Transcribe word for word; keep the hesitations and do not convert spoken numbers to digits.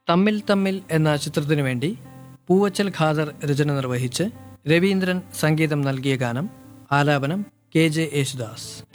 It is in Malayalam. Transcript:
തമ്മിൽ തമ്മിൽ എന്ന ചിത്രത്തിനു വേണ്ടി പൂവച്ചൽ ഖാദർ രചന നിർവഹിച്ച് രവീന്ദ്രൻ സംഗീതം നൽകിയ ഗാനം. ആലാപനം കെ ജെ യേശുദാസ്.